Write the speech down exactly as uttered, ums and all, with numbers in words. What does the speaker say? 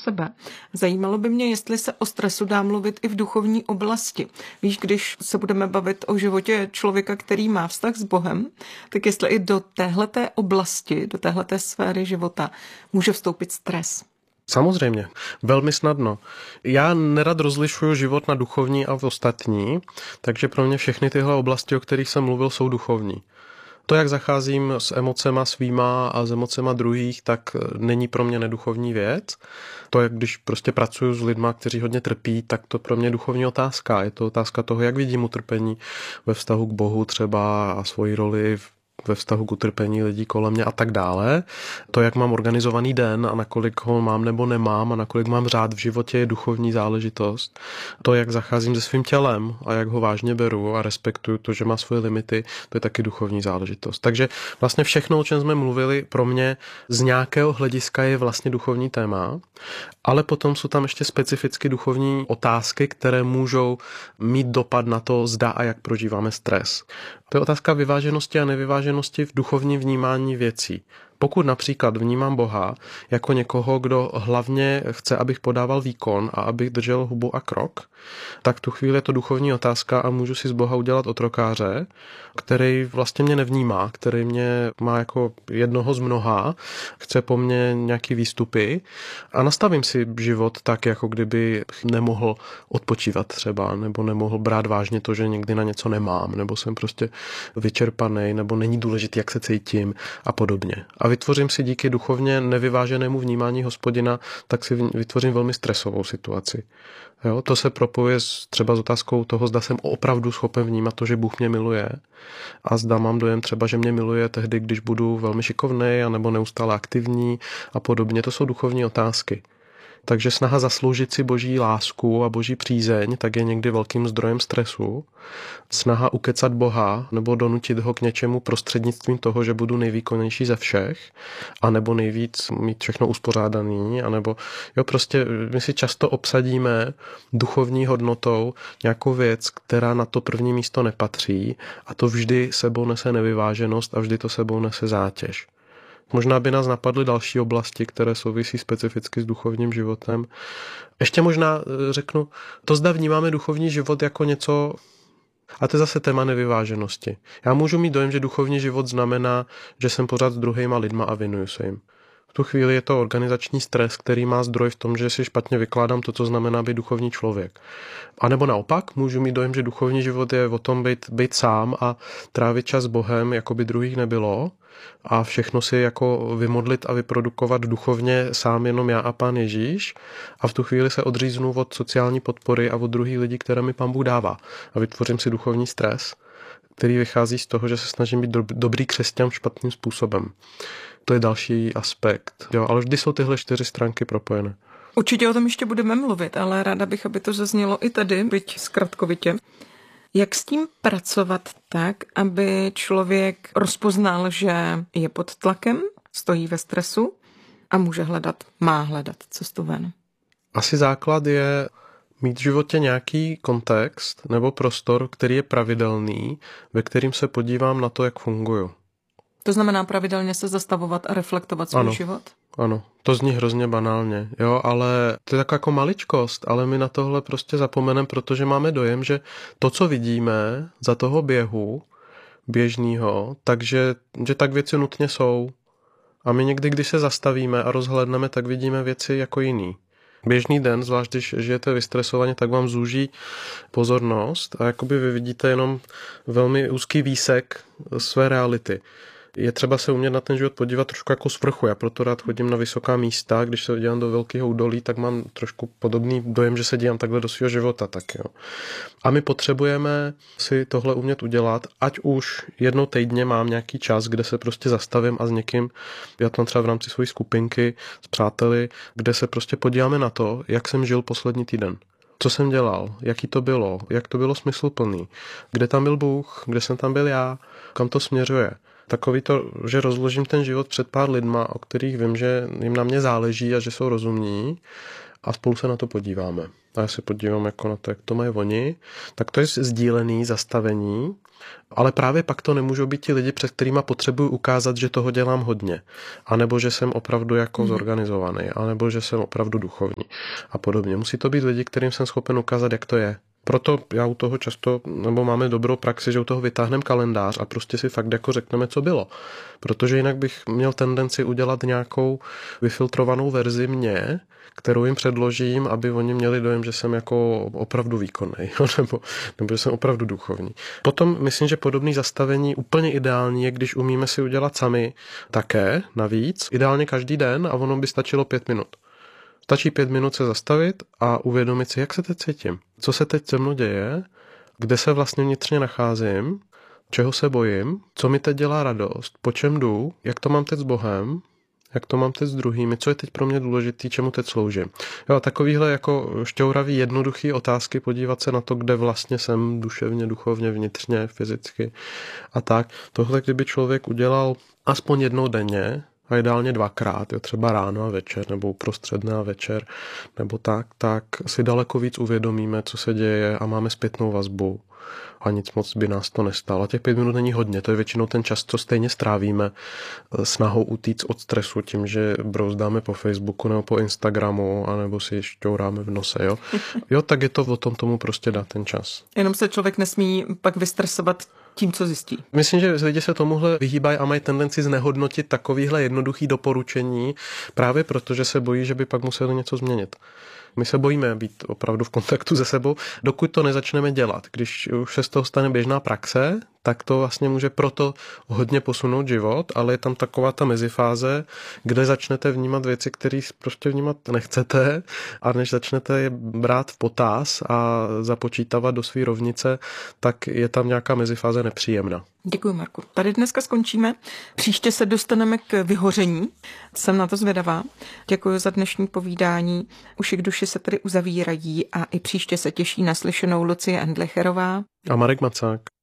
sebe. Zajímalo by mě, jestli se o stresu dá mluvit i v duchovní oblasti. Víš, když se budeme bavit o životě člověka, který má vztah s Bohem, tak jestli i do téhleté oblasti, do téhleté sféry života může vstoupit stres. Samozřejmě, velmi snadno. Já nerad rozlišuju život na duchovní a ostatní, takže pro mě všechny tyhle oblasti, o kterých jsem mluvil, jsou duchovní. To, jak zacházím s emocema svýma a s emocema druhých, tak není pro mě neduchovní věc. To, jak když prostě pracuju s lidma, kteří hodně trpí, tak to pro mě je duchovní otázka. Je to otázka toho, jak vidím utrpení ve vztahu k Bohu třeba a svoji roli v ve vztahu k utrpení lidí kolem mě a tak dále. To, jak mám organizovaný den a nakolik ho mám nebo nemám a nakolik mám řád v životě, je duchovní záležitost. To, jak zacházím se svým tělem a jak ho vážně beru a respektuju to, že má svoje limity, to je taky duchovní záležitost. Takže vlastně všechno, o čem jsme mluvili, pro mě z nějakého hlediska je vlastně duchovní téma, ale potom jsou tam ještě specificky duchovní otázky, které můžou mít dopad na to, zda a jak prožíváme stres. To je otázka vyváženosti a nevyváženosti v duchovním vnímání věcí. Pokud například vnímám Boha jako někoho, kdo hlavně chce, abych podával výkon a abych držel hubu a krok, tak v tu chvíli je to duchovní otázka a můžu si z Boha udělat otrokáře, který vlastně mě nevnímá, který mě má jako jednoho z mnoha, chce po mně nějaký výstupy a nastavím si život tak, jako kdyby nemohl odpočívat třeba, nebo nemohl brát vážně to, že někdy na něco nemám, nebo jsem prostě vyčerpaný, nebo není důležitý, jak se cítím a podobně. A vytvořím si díky duchovně nevyváženému vnímání Hospodina, tak si vytvořím velmi stresovou situaci. Jo, to se propojuje s, třeba s otázkou toho, zda jsem opravdu schopen vnímat to, že Bůh mě miluje a zda mám dojem třeba, že mě miluje tehdy, když budu velmi šikovnej anebo neustále aktivní a podobně. To jsou duchovní otázky. Takže snaha zasloužit si boží lásku a boží přízeň tak je někdy velkým zdrojem stresu. Snaha ukecat Boha nebo donutit ho k něčemu prostřednictvím toho, že budu nejvýkonnější ze všech, anebo nejvíc mít všechno uspořádaný, anebo jo, prostě my si často obsadíme duchovní hodnotou nějakou věc, která na to první místo nepatří a to vždy sebou nese nevyváženost a vždy to sebou nese zátěž. Možná by nás napadly další oblasti, které souvisí specificky s duchovním životem. Ještě možná řeknu, to zda vnímáme duchovní život jako něco, a to je zase téma nevyváženosti. Já můžu mít dojem, že duchovní život znamená, že jsem pořád s druhýma lidma a věnuju se jim. V tu chvíli je to organizační stres, který má zdroj v tom, že si špatně vykládám to, co znamená být duchovní člověk. A nebo naopak, můžu mít dojem, že duchovní život je o tom být, být sám a trávit čas s Bohem, jako by druhých nebylo, a všechno si jako vymodlit a vyprodukovat duchovně sám jenom já a Pán Ježíš a v tu chvíli se odříznu od sociální podpory a od druhých lidí, které mi Pán Bůh dává a vytvořím si duchovní stres, který vychází z toho, že se snažím být dobrý křesťan špatným způsobem. To je další aspekt. Jo, ale vždy jsou tyhle čtyři stránky propojené. Určitě o tom ještě budeme mluvit, ale ráda bych, aby to zaznělo i tady, byť zkratkovitě. Jak s tím pracovat tak, aby člověk rozpoznal, že je pod tlakem, stojí ve stresu a může hledat, má hledat cestu ven? Asi základ je mít v životě nějaký kontext nebo prostor, který je pravidelný, ve kterým se podívám na to, jak funguju. To znamená pravidelně se zastavovat a reflektovat svůj ano, život? Ano, to zní hrozně banálně, jo, ale to je taková jako maličkost, ale my na tohle prostě zapomeneme, protože máme dojem, že to, co vidíme za toho běhu běžného, takže že tak věci nutně jsou. A my někdy, když se zastavíme a rozhlédneme, tak vidíme věci jako jiný. Běžný den, zvlášť když žijete vystresovaně, tak vám zúží pozornost a jakoby vy vidíte jenom velmi úzký výsek své reality. Je třeba se umět na ten život podívat trošku jako z vrchu. Já proto rád chodím na vysoká místa, když se dívám do velkého údolí, tak mám trošku podobný dojem, že se dívám takhle do svého života. Tak jo. A my potřebujeme si tohle umět udělat, ať už jednou týdně mám nějaký čas, kde se prostě zastavím a s někým, já tam třeba v rámci své skupinky s přáteli, kde se prostě podíváme na to, jak jsem žil poslední týden. Co jsem dělal, jaký to bylo, jak to bylo smysluplný, kde tam byl Bůh, kde jsem tam byl já, kam to směřuje. Takový to, že rozložím ten život před pár lidma, o kterých vím, že jim na mě záleží a že jsou rozumní a spolu se na to podíváme. A já se podívám jako na to, jak to mají oni, tak to je sdílený zastavení, ale právě pak to nemůžou být ti lidi, před kterýma potřebuji ukázat, že toho dělám hodně, anebo že jsem opravdu jako mm. zorganizovaný, anebo že jsem opravdu duchovní a podobně. Musí to být lidi, kterým jsem schopen ukázat, jak to je. Proto já u toho často, nebo máme dobrou praxi, že u toho vytáhneme kalendář a prostě si fakt jako řekneme, co bylo. Protože jinak bych měl tendenci udělat nějakou vyfiltrovanou verzi mě, kterou jim předložím, aby oni měli dojem, že jsem jako opravdu výkonný, nebo, nebo že jsem opravdu duchovní. Potom myslím, že podobné zastavení úplně ideální je, když umíme si udělat sami také navíc, ideálně každý den a ono by stačilo pět minut. Stačí pět minut se zastavit a uvědomit si, jak se teď cítím, co se teď se mnou děje, kde se vlastně vnitřně nacházím, čeho se bojím, co mi teď dělá radost, po čem jdu, jak to mám teď s Bohem, jak to mám teď s druhými, co je teď pro mě důležitý, čemu teď sloužím. Jo, takovýhle jako šťouravý, jednoduchý otázky, podívat se na to, kde vlastně jsem duševně, duchovně, vnitřně, fyzicky a tak. Tohle, kdyby člověk udělal aspoň jednou denně, a ideálně dvakrát, jo, třeba ráno a večer, nebo uprostřed dne a večer, nebo tak, tak si daleko víc uvědomíme, co se děje a máme zpětnou vazbu. A nic moc by nás to nestálo. A těch pět minut není hodně, to je většinou ten čas, co stejně strávíme snahou utíct od stresu tím, že brouzdáme po Facebooku nebo po Instagramu, anebo si šťouráme v nose, jo. Jo, tak je to o tom tomu prostě dát ten čas. Jenom se člověk nesmí pak vystresovat tím, co zjistí. Myslím, že lidi se tomuhle vyhýbají a mají tendenci znehodnotit takovýhle jednoduchý doporučení právě proto, že se bojí, že by pak museli něco změnit. My se bojíme být opravdu v kontaktu se sebou, dokud to nezačneme dělat. Když už se z toho stane běžná praxe, tak to vlastně může proto hodně posunout život, ale je tam taková ta mezifáze, kde začnete vnímat věci, které prostě vnímat nechcete a než začnete je brát v potaz a započítávat do své rovnice, tak je tam nějaká mezifáze nepříjemná. Děkuji, Marku. Tady dneska skončíme. Příště se dostaneme k vyhoření. Jsem na to zvědavá. Děkuji za dnešní povídání. Uši k duši se tady uzavírají a i příště se těší na slyšenou Lucie Endlicherová a Marek Macák.